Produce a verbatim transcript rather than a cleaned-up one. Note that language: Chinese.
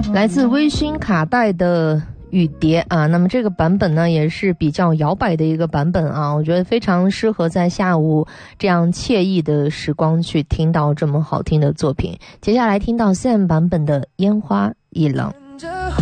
来自微醺卡带的雨蝶啊，那么这个版本呢也是比较摇摆的一个版本啊，我觉得非常适合在下午这样惬意的时光去听到这么好听的作品。接下来听到 Sam 版本的烟花易冷。